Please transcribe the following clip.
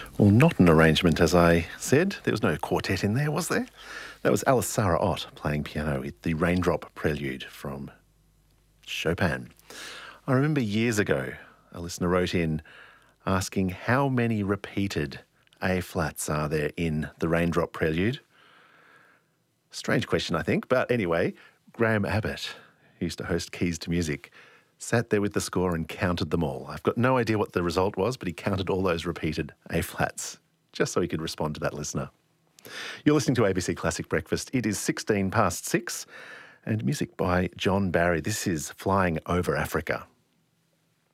Well, not an arrangement, as I said. There was no quartet in there, was there? That was Alice Sarah Ott playing piano with the Raindrop Prelude from Chopin. I remember years ago, a listener wrote in asking how many repeated A-flats are there in the Raindrop Prelude. Strange question, I think. But anyway, Graham Abbott, who used to host Keys to Music, sat there with the score and counted them all. I've got no idea what the result was, but he counted all those repeated A-flats, just so he could respond to that listener. You're listening to ABC Classic Breakfast. It is 16 past 6, and music by John Barry. This is Flying Over Africa.